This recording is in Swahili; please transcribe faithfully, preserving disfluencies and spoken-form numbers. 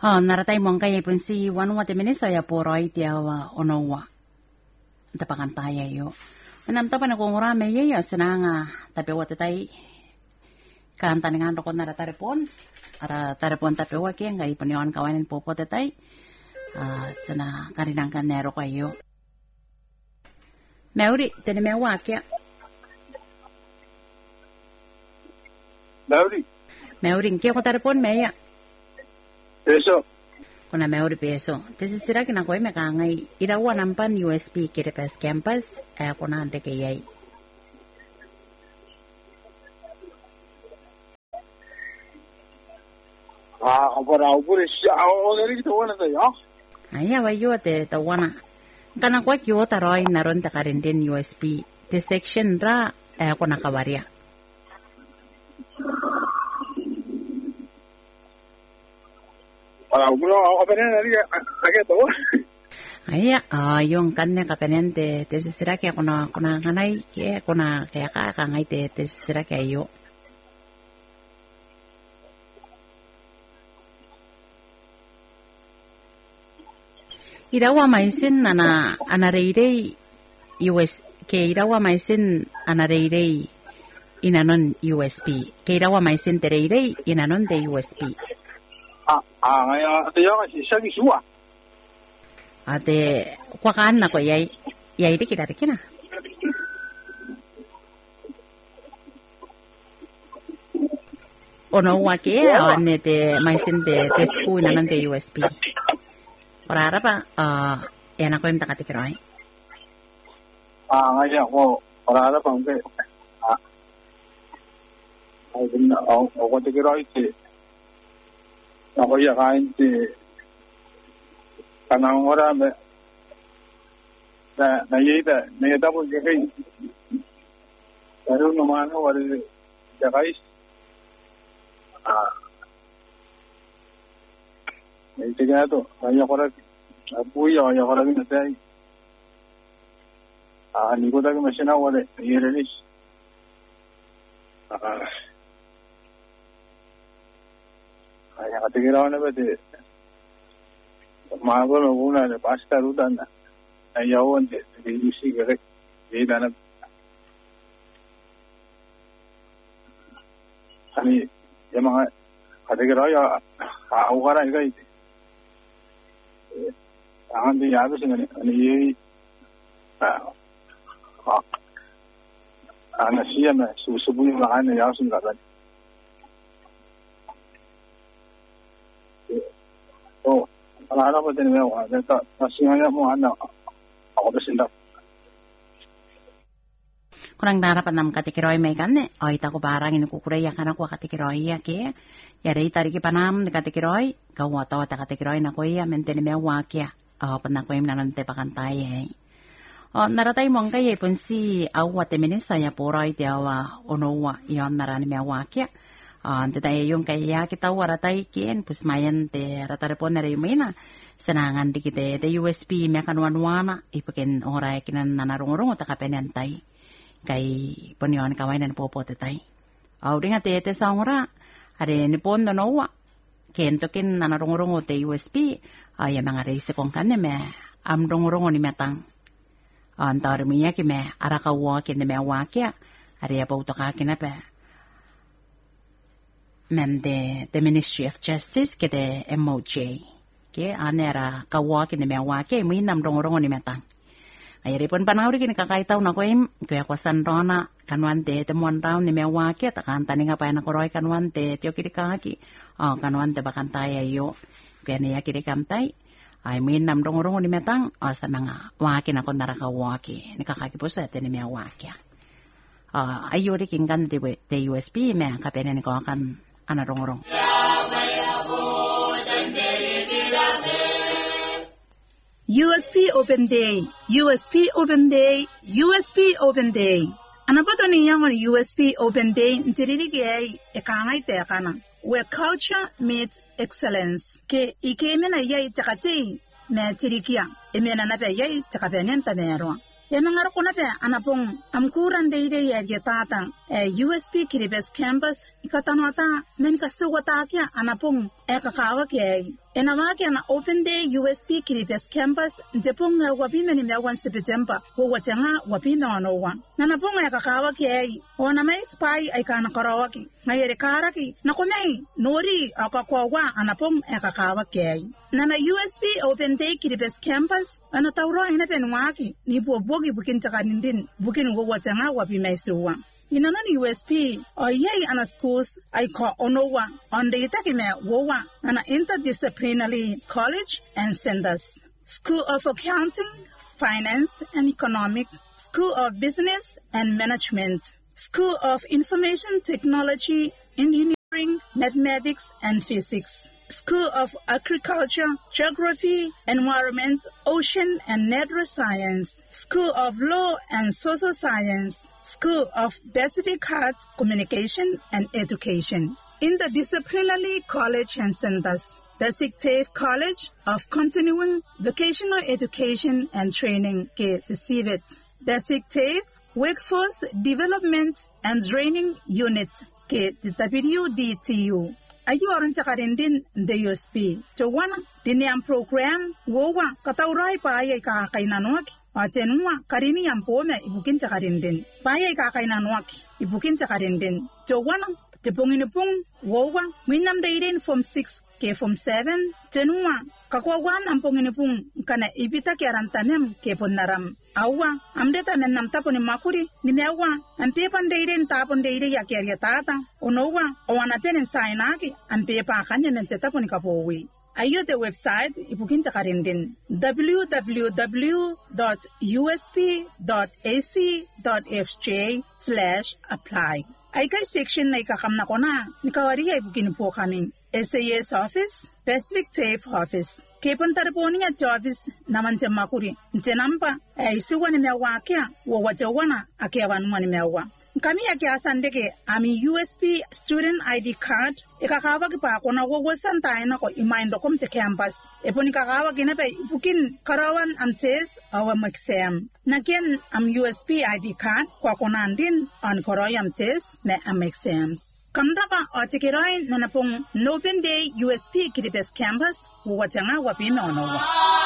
Oh, naratay mong kaya pun si wanu wate minisa ya poroi dia wa onowa. Tapakan taya yo. Manam tapa na kung urame ya senanga tapi wate tai kan taningan rokon nara tarepon. Ara tarepon tapi wa kaya ngai panion kawanin popo tai. Ah, sena karinang kanero kayo. Mauri tene mewa kaya. Mauri. Mauri kaya ko tarepon meya. Peso. Kuna mauri peso. Tesi sira kina koe me kangai irawa nampan U S P kire pas campus eh kuna ante kayai. Ah, para upure siya o dari kita wana tayo. Aya wayo te tawana. Kana kwa kyo taroi naron ta karinden U S P. Te section ra eh kuna kabaria. Para upure apa ni nari agak tahu. Aya ayong kanne kapenente te sira kya kuna kuna kanai ke kuna kaya ka kangai te te sira kya yo. Irawa maisin ana anareirei U S ke irawa maisin anareirei inanon U S P ke irawa maisin tereirei inanon de U S P. Ah, ah, ngaya tayo kasi siya gisuwa. Ate kwa kaan na ko yai yai di kita kina. Ono wa ke ane te maisin te te school inanon de U S P. Para pa ah yan ako yung takatikiroi. Ah, ngaya ko para pa ang ah. Ay din ako ako tikiroi ti. Ako ya kain ti kanang ora me na na yida na yida po kay pero no mano wala ya guys ah may tigado kaya ko ra apuy ya ko ra ni tay ah ni ko daga masina wala yerelis ah kaya katigiraw na ba di mago no una de pasta ruta na ayaw ante di isi gare di dana ani yung mga katigiraw ya aukara iga iti ang di yago sing ani ani ah ana siya na susubo yung lakan na yago sing gagan oh Alana pa din mo ah dito kasi nga mo ano ako besinda Kurang narapan nam katikiroy may kanne ay ta ko parang inukukuray ya kana ko katikiroy ya ke ya dai tariki panam de katikiroy kawa ta ta katikiroy na ko ya mente ni me wakya ah pan ko im nanon te pakantay eh oh naratay mong kay pun si awa te minisa ya poroy te awa onowa yon narani me wakya ah ante tayo yung kaya kita waratay kien pusmayan te ratarepon na rimina senangan di kita te U S P me kanwanwana ipakin oray kinan nanarungurung ta kapenantay kay ponion kawainan popo te tay aw ringa te te saura are ni pon no wa ken tokin nanarungurung te U S P ay mga reise kong kanne me amrungurung ni metang antar miya ki me arakawa ken me wakya are ya pauto ka kinape men de the Ministry of Justice ke de M O J ke anera kawa ke de mewa ke mi nam rong rong ni metang ayri pon panawri ke kakaitaw na ko im ko ya kwasan rona kanwan de temuan raw ni mewa ke ta kan tani nga pa na koroy kanwan de tyo kiri kaki oh kanwan de bakantay ayo ke ne ya kiri kantay ay mi nam rong rong ni metang o sa mga waki na ko narakawa ke ni kakaki po sa te ni mewa ke ah ayori kingan de de U S P me kapenen ko kan anarong-rong. U S P Open Day, U S P Open Day, U S P Open Day. Anapato niya ng U S P Open Day ntiririgay ekangay te kana. Where culture meets excellence. Ke ikeme na yay takati me tirikia. Eme na nape yay takapenen tamero. Yamangaro ko na pe anapong amkuran day day ya tatang eh, U S P Kiribes campus ikatanwata men kasuwata kya anapong e kakawa kya enawake na Open Day U S P Kiribes Campus ntepunga wapime ni mewan September wo watanga wapime wanowa na napunga yakakawa kiai wana mai spy aikana karawaki ngayere karaki na komei nori akakwawa anapong yakakawa kiai na na U S P Open Day Kiribes Campus ana tauro ina penwaki ni bobogi bukin takanindin bukin wo watanga wapime suwa Inanon U S P o yei ana schools I call onowa on the itakime wowa ana interdisciplinary college and centers. School of Accounting, Finance and Economic, School of Business and Management, School of Information Technology, Engineering, Mathematics and Physics, School of Agriculture, Geography, Environment, Ocean and Natural Science, School of Law and Social Science, School of Pacific Arts, Communication and Education. In the disciplinary college and centers, Basic TAFE College of Continuing Vocational Education and Training, K C V T. Basic TAFE Workforce Development and Training Unit, K W D T U. Ayu orang cakarindin the U S P. Cawana diniam program wowa kataurai paayay kakainanuaki. Atenua karini yampome ibukin cakarindin. Paayay kakaiнаnuaki ibukin cakarindin. Cawana tepungin-pung wowa minam dairin form six ke form seven. Tenua kakwawan ampungin-pung kana ibita kiarantamem ke ponnaram. Awa amdeta mennam taponi makuri ni mewa ampepan dairin tapon daire ya keria tata onowa owana penen sainaki ampepa kanya mente taponi kapowi. Ayo the website ibukin takarindin w w w dot u s p dot a c dot f j slash apply. Ay kay section na ikakam na ko na nikawari ay ibukin po kami S A S office, Pacific TAFE office. Kepon tarponi nga jobs naman te makuri nte nampa ay suwa ni mewa kia wo wajawana akiawan mo ni mewa. Kami akiasandeke ami U S P student I D card ikakawag pa ako na wawasan tayo na ko imind kom te campus. Epon ikakawag na pa ibukin karawan am test awa mag-exam. Nagyan am U S P I D card kwa konandin on koroyam test na am exam. Kamraba o tikiroy na napong Open Day U S P Kiribes Campus, huwag nga wapin na onowa.